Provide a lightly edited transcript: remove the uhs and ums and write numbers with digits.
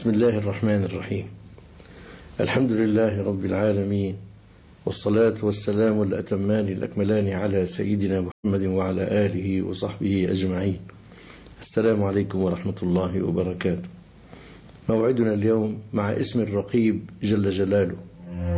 بسم الله الرحمن الرحيم. الحمد لله رب العالمين، والصلاة والسلام الأتمان الأكملان على سيدنا محمد وعلى آله وصحبه أجمعين. السلام عليكم ورحمة الله وبركاته. موعدنا اليوم مع اسم الرقيب جل جلاله،